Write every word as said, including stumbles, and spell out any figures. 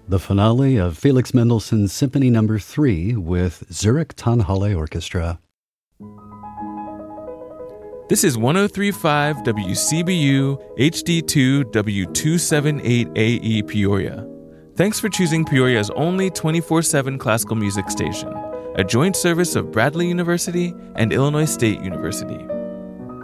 the finale of Felix Mendelssohn's Symphony Number three with Zurich Tonhalle Orchestra. This is ten thirty-five W C B U H D two W two seventy-eight A E Peoria. Thanks for choosing Peoria's only twenty-four seven classical music station, a joint service of Bradley University and Illinois State University.